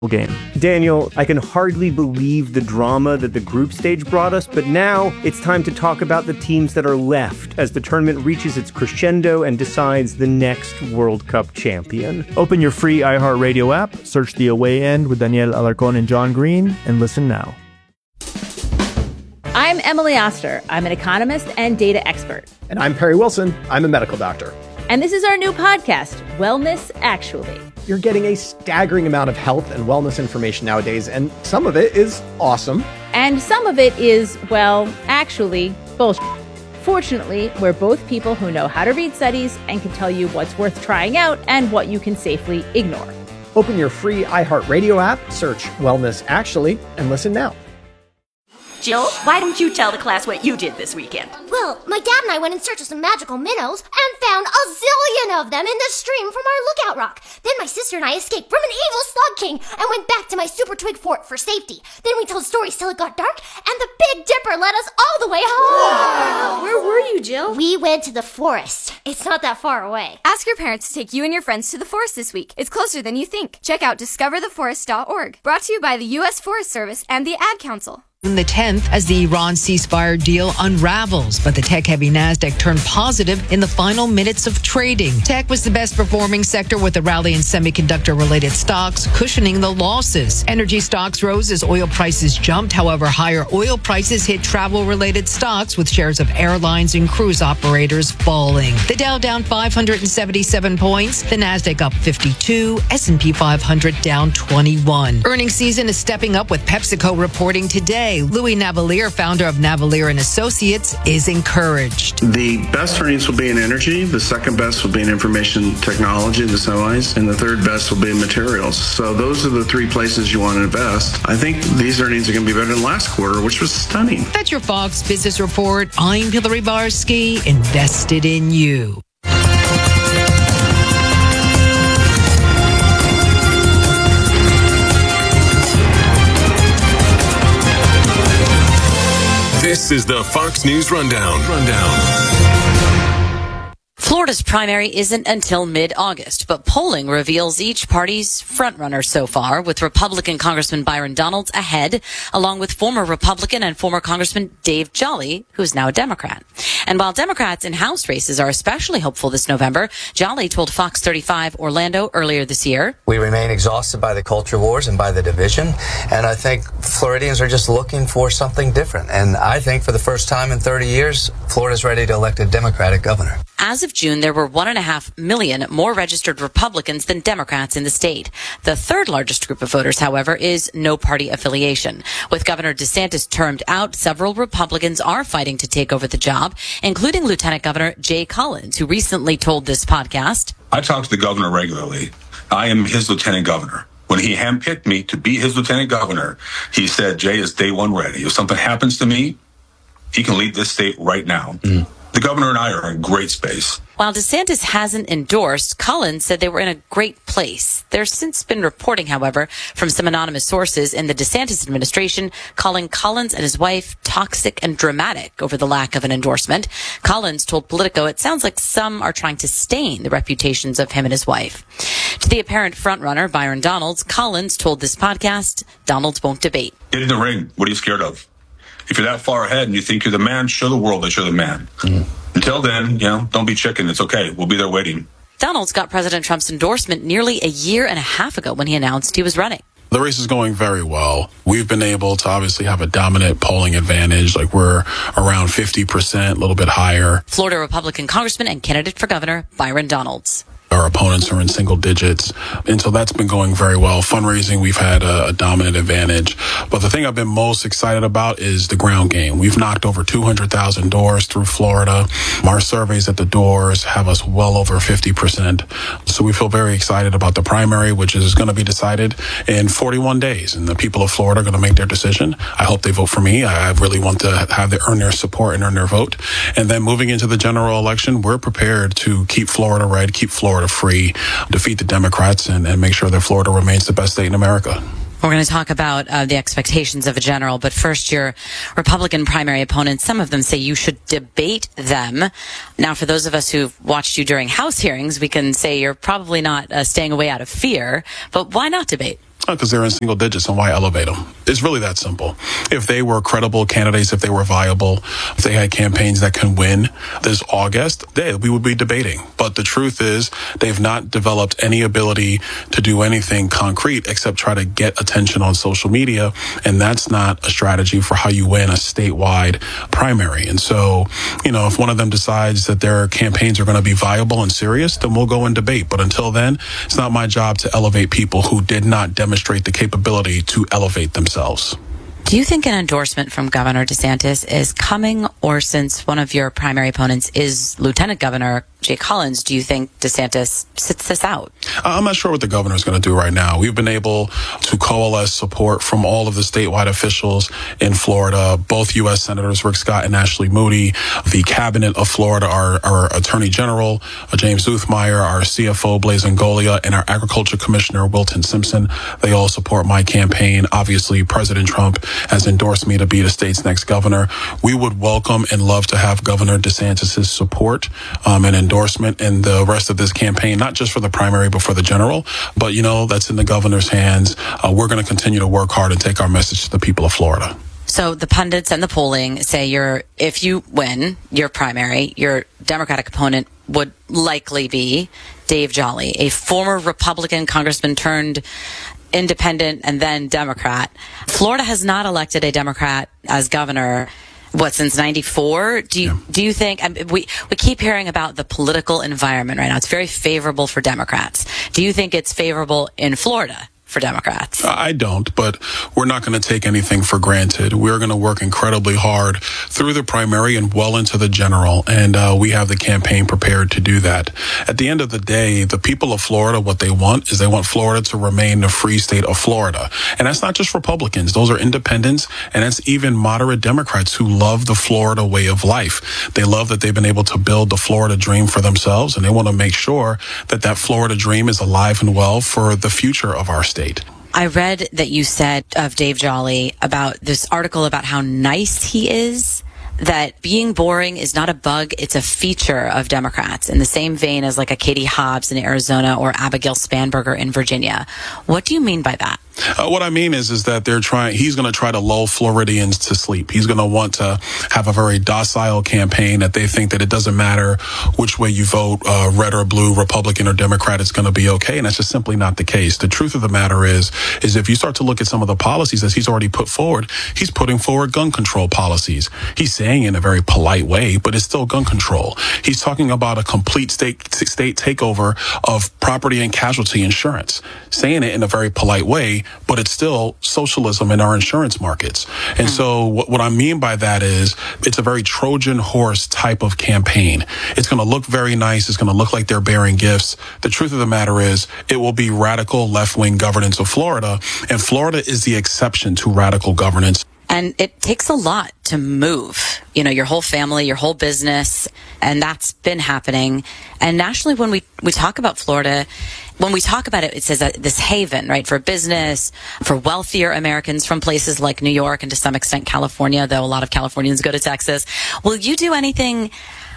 game. Daniel, I can hardly believe the drama that the group stage brought us, but now it's time to talk about the teams that are left as the tournament reaches its crescendo and decides the next World Cup champion. Open your free iHeartRadio app, search The Away End with Danielle Alarcón and John Green, and listen now. I'm Emily Oster. I'm an economist and data expert. And I'm Perry Wilson. I'm a medical doctor. And this is our new podcast, Wellness Actually. You're getting a staggering amount of health and wellness information nowadays, and some of it is awesome. And some of it is, well, actually, bullshit. Fortunately, we're both people who know how to read studies and can tell you what's worth trying out and what you can safely ignore. Open your free iHeartRadio app, search Wellness Actually, and listen now. Jill, why don't you tell the class what you did this weekend? Well, my dad and I went in search of some magical minnows and found a zillion of them in the stream from our lookout rock. Then my sister and I escaped from an evil slug king and went back to my super twig fort for safety. Then we told stories till it got dark, and the Big Dipper led us all the way home. Wow. Where were you, Jill? We went to the forest. It's not that far away. Ask your parents to take you and your friends to the forest this week. It's closer than you think. Check out discovertheforest.org. Brought to you by the U.S. Forest Service and the Ad Council. The 10th as the Iran ceasefire deal unravels, but the tech-heavy Nasdaq turned positive in the final minutes of trading. Tech was the best performing sector with a rally in semiconductor-related stocks, cushioning the losses. Energy stocks rose as oil prices jumped. However, higher oil prices hit travel-related stocks with shares of airlines and cruise operators falling. The Dow down 577 points, the Nasdaq up 52, S&P 500 down 21. Earnings season is stepping up with PepsiCo reporting today. Louis Navellier, founder of Navellier and Associates, is encouraged. The best earnings will be in energy, the second best will be in information technology, the semis, and the third best will be in materials. So those are the three places you want to invest. I think these earnings are going to be better than last quarter, which was stunning. That's your Fox Business Report. I'm Hillary Barsky, invested in you. This is the Fox News Rundown. Florida's primary isn't until mid-August, but polling reveals each party's frontrunner so far, with Republican Congressman Byron Donalds ahead, along with former Republican and former Congressman Dave Jolly, who's now a Democrat. And while Democrats in House races are especially hopeful this November, Jolly told Fox 35 Orlando earlier this year, "We remain exhausted by the culture wars and by the division, and I think Floridians are just looking for something different. And I think for the first time in 30 years, Florida's ready to elect a Democratic governor." As of June, there were 1.5 million more registered Republicans than Democrats in the state. The third largest group of voters, however, is no party affiliation. With Governor DeSantis termed out, several Republicans are fighting to take over the job, including Lieutenant Governor Jay Collins, who recently told this podcast, "I talk to the governor regularly. I am his lieutenant governor. When he handpicked me to be his lieutenant governor, he said, Jay is day one ready. If something happens to me, he can lead this state right now." The governor and I are in great space. While DeSantis hasn't endorsed, Collins said they were in a great place. There's since been reporting, however, from some anonymous sources in the DeSantis administration calling Collins and his wife toxic and dramatic over the lack of an endorsement. Collins told Politico it sounds like some are trying to stain the reputations of him and his wife. To the apparent frontrunner, Byron Donalds, Collins told this podcast Donalds won't debate. Get in the ring. What are you scared of? If you're that far ahead and you think you're the man, show the world that you're the man. Until then, don't be chicken. It's okay. We'll be there waiting. Donalds got President Trump's endorsement nearly a year and a half ago when he announced he was running. The race is going very well. We've been able to obviously have a dominant polling advantage. Like we're around 50%, a little bit higher. Florida Republican Congressman and candidate for governor, Byron Donalds. Our opponents are in single digits. And so that's been going very well. Fundraising, we've had a dominant advantage. But the thing I've been most excited about is the ground game. We've knocked over 200,000 doors through Florida. Our surveys at the doors have us well over 50%. So we feel very excited about the primary, which is going to be decided in 41 days. And the people of Florida are going to make their decision. I hope they vote for me. I really want to have them earn their support and earn their vote. And then moving into the general election, we're prepared to keep Florida red, keep Florida free, defeat the Democrats, and make sure that Florida remains the best state in America. We're going to talk about the expectations of a general, but first, your Republican primary opponents, some of them say you should debate them. Now, for those of us who've watched you during House hearings, we can say you're probably not staying away out of fear, but why not debate? Because they're in single digits, and why elevate them? It's really that simple. If they were credible candidates, if they were viable, if they had campaigns that can win this August, we would be debating. But the truth is, they've not developed any ability to do anything concrete except try to get attention on social media, and that's not a strategy for how you win a statewide primary. And so, if one of them decides that their campaigns are going to be viable and serious, then we'll go and debate. But until then, it's not my job to elevate people who did not demonstrate the capability to elevate themselves. Do you think an endorsement from Governor DeSantis is coming, or since one of your primary opponents is Lieutenant Governor Jay Collins, do you think DeSantis sits this out? I'm not sure what the governor is going to do right now. We've been able to coalesce support from all of the statewide officials in Florida, both U.S. Senators Rick Scott and Ashley Moody, the cabinet of Florida, our Attorney General, James Uthmeyer, our CFO, Blaise Ngolia, and our Agriculture Commissioner, Wilton Simpson. They all support my campaign. Obviously, President Trump has endorsed me to be the state's next governor. We would welcome and love to have Governor DeSantis' support and endorsement in the rest of this campaign, not just for the primary, but for the general. But, that's in the governor's hands. We're going to continue to work hard and take our message to the people of Florida. So the pundits and the polling say if you win your primary, your Democratic opponent would likely be Dave Jolly, a former Republican congressman turned independent and then Democrat. Florida has not elected a Democrat as governor since 94? Do you think, we keep hearing about the political environment right now. It's very favorable for Democrats. Do you think it's favorable in Florida for Democrats? I don't, but we're not going to take anything for granted. We're going to work incredibly hard through the primary and well into the general, and we have the campaign prepared to do that. At the end of the day, the people of Florida, what they want is they want Florida to remain the free state of Florida. And that's not just Republicans. Those are independents, and that's even moderate Democrats who love the Florida way of life. They love that they've been able to build the Florida dream for themselves, and they want to make sure that Florida dream is alive and well for the future of our state. I read that you said of Dave Jolly about this article about how nice he is, that being boring is not a bug, it's a feature of Democrats, in the same vein as like a Katie Hobbs in Arizona or Abigail Spanberger in Virginia. What do you mean by that? What I mean is that he's going to try to lull Floridians to sleep. He's going to want to have a very docile campaign that they think that it doesn't matter which way you vote, red or blue, Republican or Democrat, it's going to be okay. And that's just simply not the case. The truth of the matter is if you start to look at some of the policies that he's already put forward, he's putting forward gun control policies. He's saying in a very polite way, but it's still gun control. He's talking about a complete state takeover of property and casualty insurance, saying it in a very polite way, but it's still socialism in our insurance markets. And so what I mean by that is it's a very Trojan horse type of campaign. It's going to look very nice. It's going to look like they're bearing gifts. The truth of the matter is it will be radical left-wing governance of Florida, and Florida is the exception to radical governance. And it takes a lot to move, your whole family, your whole business, and that's been happening. And nationally, when we talk about Florida, when we talk about it, it says that this haven, right, for business, for wealthier Americans from places like New York and to some extent California, though a lot of Californians go to Texas. Will you do anything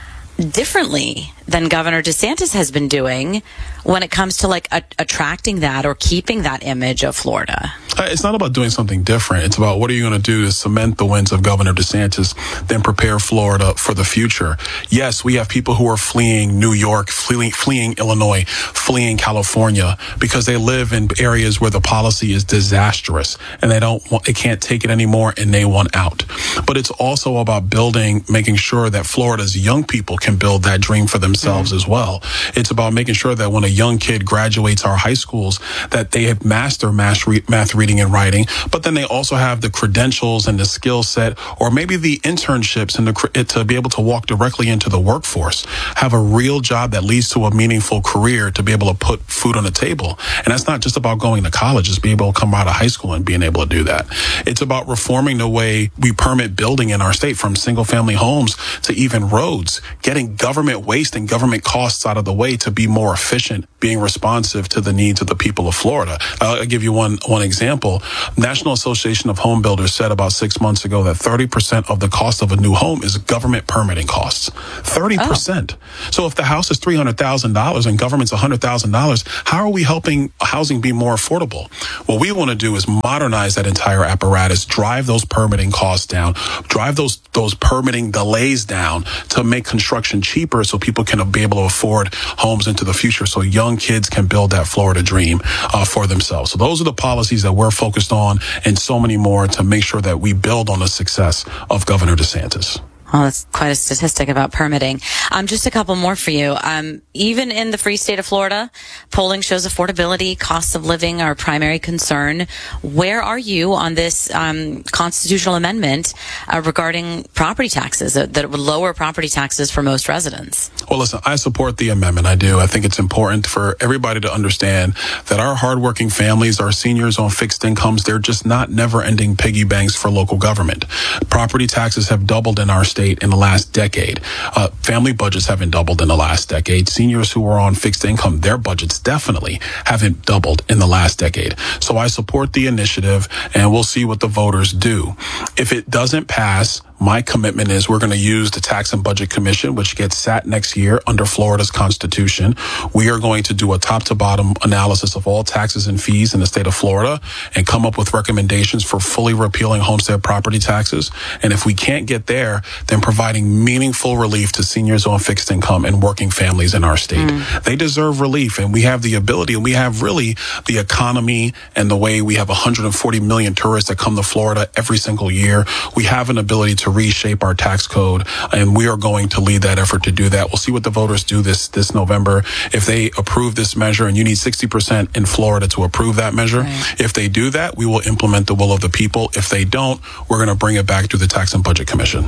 differently than Governor DeSantis has been doing when it comes to attracting that or keeping that image of Florida? It's not about doing something different. It's about what are you going to do to cement the wins of Governor DeSantis, then prepare Florida for the future. Yes, we have people who are fleeing New York, fleeing Illinois, fleeing California because they live in areas where the policy is disastrous and they can't take it anymore and they want out. But it's also about making sure that Florida's young people can build that dream for themselves as well. It's about making sure that when a young kid graduates our high schools, that they have mastered math, reading, and writing, but then they also have the credentials and the skill set, or maybe the internships and to be able to walk directly into the workforce, have a real job that leads to a meaningful career to be able to put food on the table. And that's not just about going to college, it's being able to come out of high school and being able to do that. It's about reforming the way we permit building in our state, from single family homes to even roads, getting government waste and government costs out of the way to be more efficient, being responsive to the needs of the people of Florida. I'll give you one example. example, National Association of Home Builders said about 6 months ago that 30% of the cost of a new home is government permitting costs. 30%. So if the house is $300,000 and government's $100,000, how are we helping housing be more affordable? What we want to do is modernize that entire apparatus, drive those permitting costs down, drive those permitting delays down to make construction cheaper so people can be able to afford homes into the future, so young kids can build that Florida dream for themselves. So those are the policies that we're focused on, and so many more, to make sure that we build on the success of Governor DeSantis. Well, that's quite a statistic about permitting. Just a couple more for you. Even in the free state of Florida, polling shows affordability, costs of living are a primary concern. Where are you on this constitutional amendment regarding property taxes that would lower property taxes for most residents? Well, listen, I support the amendment. I do. I think it's important for everybody to understand that our hardworking families, our seniors on fixed incomes, they're just not never-ending piggy banks for local government. Property taxes have doubled in our state in the last decade. Family budgets haven't doubled in the last decade. Seniors who are on fixed income, their budgets definitely haven't doubled in the last decade. So I support the initiative, and we'll see what the voters do. If it doesn't pass, my commitment is we're going to use the Tax and Budget Commission, which gets sat next year under Florida's Constitution. We are going to do a top-to-bottom analysis of all taxes and fees in the state of Florida and come up with recommendations for fully repealing homestead property taxes. And if we can't get there, then providing meaningful relief to seniors on fixed income and working families in our state. They deserve relief, and we have the ability, and we have really the economy and the way we have 140 million tourists that come to Florida every single year. We have an ability to reshape our tax code, and we are going to lead that effort to do that. We'll see what the voters do this November. If they approve this measure, and you need 60% in Florida to approve that measure, if they do that, we will implement the will of the people. If they don't, we're going to bring it back to the Tax and Budget Commission.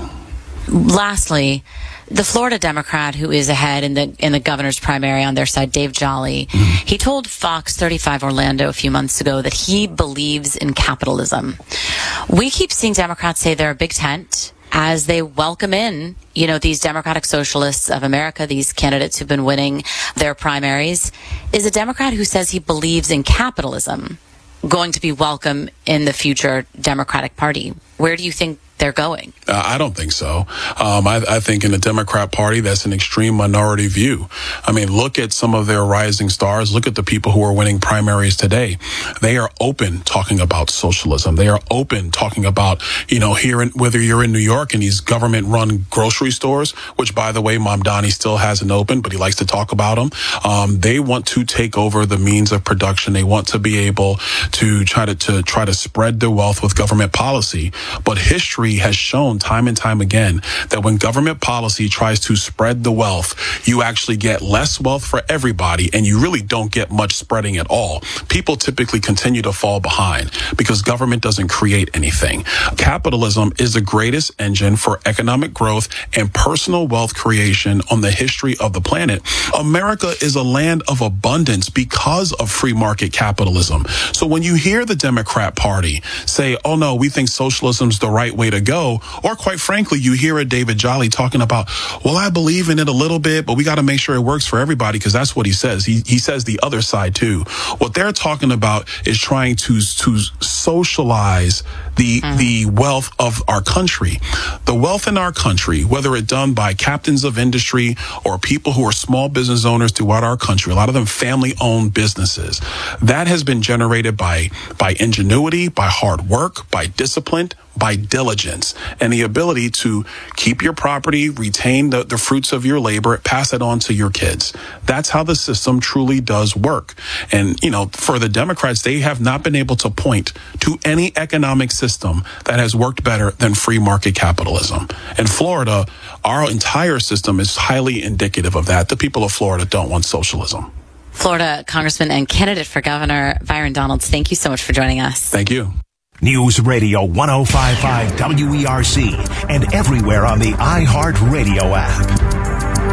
Lastly, the Florida Democrat who is ahead in the governor's primary on their side, Dave Jolly, he told Fox 35 Orlando a few months ago that he believes in capitalism. We keep seeing Democrats say they're a big tent as they welcome in, these Democratic Socialists of America, these candidates who've been winning their primaries. Is a Democrat who says he believes in capitalism going to be welcome in the future Democratic Party? Where do you think they're going? I don't think so. I think in the Democrat Party, that's an extreme minority view. I mean, look at some of their rising stars. Look at the people who are winning primaries today. They are open talking about socialism. They are open talking about, whether you're in New York in these government-run grocery stores, which, by the way, Mamdani still hasn't opened, but he likes to talk about them. They want to take over the means of production. They want to be able to try to spread their wealth with government policy. But history has shown time and time again that when government policy tries to spread the wealth, you actually get less wealth for everybody, and you really don't get much spreading at all. People typically continue to fall behind because government doesn't create anything. Capitalism is the greatest engine for economic growth and personal wealth creation on the history of the planet. America is a land of abundance because of free market capitalism. So when you hear the Democrat Party say, oh no, we think socialism's the right way to go, or quite frankly, you hear a David Jolly talking about, well, I believe in it a little bit, but we got to make sure it works for everybody, because that's what he says. He says the other side too. What they're talking about is trying to socialize the wealth of our country. The wealth in our country, whether it's done by captains of industry or people who are small business owners throughout our country, a lot of them family-owned businesses, that has been generated by ingenuity, by hard work, by discipline, by diligence, and the ability to keep your property, retain the fruits of your labor, pass it on to your kids. That's how the system truly does work. And, for the Democrats, they have not been able to point to any economic system that has worked better than free market capitalism. In Florida, our entire system is highly indicative of that. The people of Florida don't want socialism. Florida Congressman and candidate for governor, Byron Donalds, thank you so much for joining us. Thank you. News Radio 105.5 WERC and everywhere on the iHeartRadio app.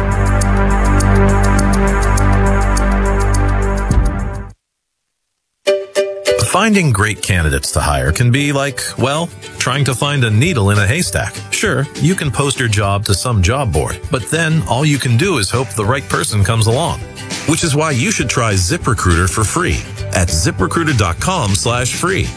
Finding great candidates to hire can be like, trying to find a needle in a haystack. Sure, you can post your job to some job board, but then all you can do is hope the right person comes along. Which is why you should try ZipRecruiter for free at ZipRecruiter.com/free.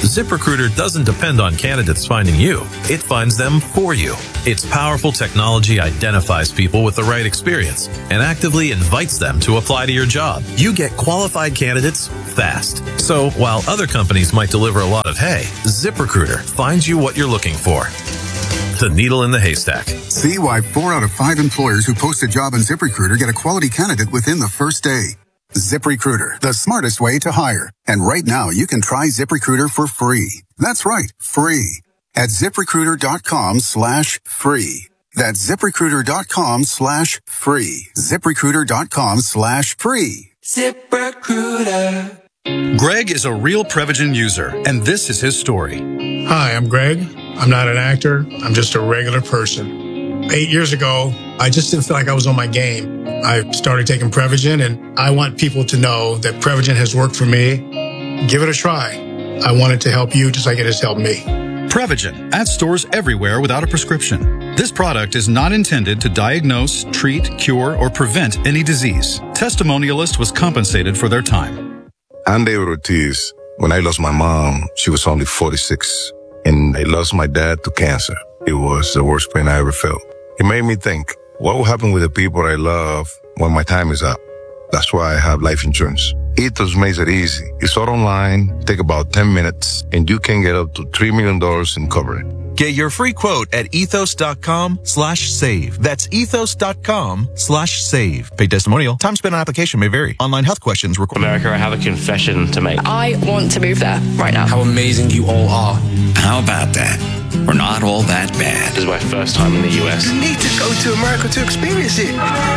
ZipRecruiter doesn't depend on candidates finding you. It finds them for you. Its powerful technology identifies people with the right experience and actively invites them to apply to your job. You get qualified candidates fast. So while other companies might deliver a lot of hay, ZipRecruiter finds you what you're looking for. The needle in the haystack. See why 4 out of 5 employers who post a job on ZipRecruiter get a quality candidate within the first day. ZipRecruiter, the smartest way to hire. And right now, you can try ZipRecruiter for free. That's right, free. At ZipRecruiter.com/free. That's ZipRecruiter.com/free. ZipRecruiter.com/free. ZipRecruiter. Greg is a real Prevagen user, and this is his story. Hi, I'm Greg. I'm not an actor. I'm just a regular person. 8 years ago, I just didn't feel like I was on my game. I started taking Prevagen, and I want people to know that Prevagen has worked for me. Give it a try. I want it to help you just like it has helped me. Prevagen, at stores everywhere without a prescription. This product is not intended to diagnose, treat, cure, or prevent any disease. Testimonialist was compensated for their time. I'm David Ortiz. When I lost my mom, she was only 46, and I lost my dad to cancer. It was the worst pain I ever felt. It made me think, what will happen with the people I love when my time is up? That's why I have life insurance. Ethos makes it easy. It's all online, take about 10 minutes, and you can get up to $3 million in coverage. Get your free quote at ethos.com/save. That's ethos.com/save. Paid testimonial. Time spent on application may vary. Online health questions required. America, I have a confession to make. I want to move there right now. How amazing you all are. How about that? We're not all that bad. This is my first time in the US. You need to go to America to experience it.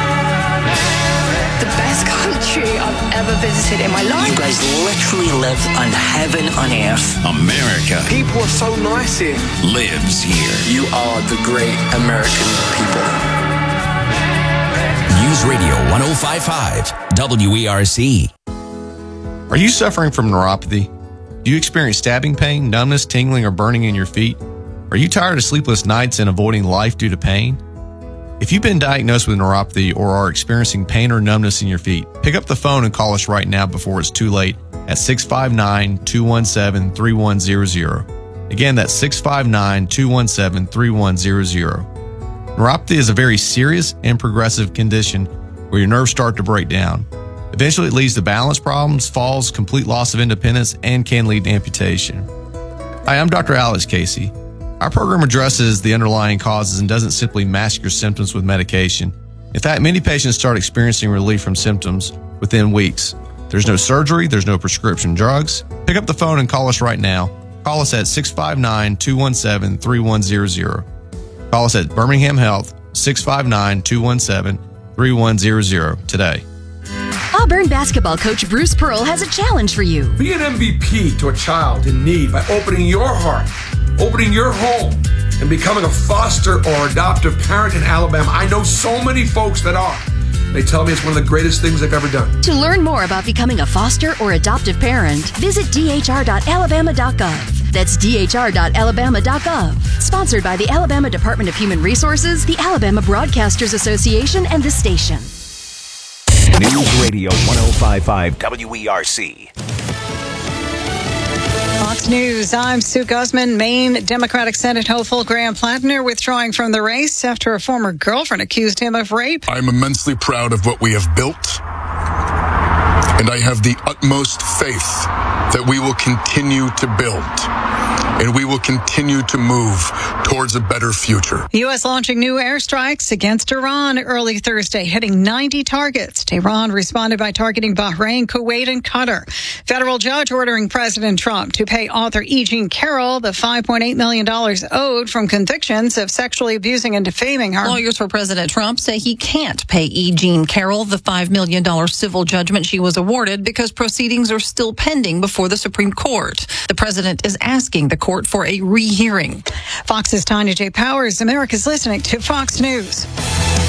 The best country I've ever visited in my life. You guys literally live on heaven on earth. America. People are so nice here. Lives here. You are the great American people. News Radio 105.5 WERC. Are you suffering from neuropathy? Do you experience stabbing pain, numbness, tingling, or burning in your feet? Are you tired of sleepless nights and avoiding life due to pain? If you've been diagnosed with neuropathy or are experiencing pain or numbness in your feet, pick up the phone and call us right now before it's too late at 659-217-3100. Again, that's 659-217-3100. Neuropathy is a very serious and progressive condition where your nerves start to break down. Eventually, it leads to balance problems, falls, complete loss of independence, and can lead to amputation. Hi, I'm Dr. Alex Casey. Our program addresses the underlying causes and doesn't simply mask your symptoms with medication. In fact, many patients start experiencing relief from symptoms within weeks. There's no surgery, there's no prescription drugs. Pick up the phone and call us right now. Call us at 659-217-3100. Call us at Birmingham Health, 659-217-3100 today. Auburn basketball coach Bruce Pearl has a challenge for you. Be an MVP to a child in need by opening your heart, opening your home, and becoming a foster or adoptive parent in Alabama. I know so many folks that are. They tell me it's one of the greatest things they've ever done. To learn more about becoming a foster or adoptive parent, visit dhr.alabama.gov. That's dhr.alabama.gov. Sponsored by the Alabama Department of Human Resources, the Alabama Broadcasters Association, and the station. News Radio 105.5 WERC. Fox News, I'm Sue Guzman. Maine Democratic Senate hopeful Graham Plattner withdrawing from the race after a former girlfriend accused him of rape. I'm immensely proud of what we have built, and I have the utmost faith that we will continue to build, and we will continue to move towards a better future. The U.S. launching new airstrikes against Iran early Thursday, hitting 90 targets. Tehran responded by targeting Bahrain, Kuwait, and Qatar. Federal judge ordering President Trump to pay author E. Jean Carroll the $5.8 million owed from convictions of sexually abusing and defaming her. Lawyers for President Trump say he can't pay E. Jean Carroll the $5 million civil judgment she was awarded because proceedings are still pending before the Supreme Court. The president is asking the court for a rehearing. Fox's Tanya J. Powers. America's listening to Fox News.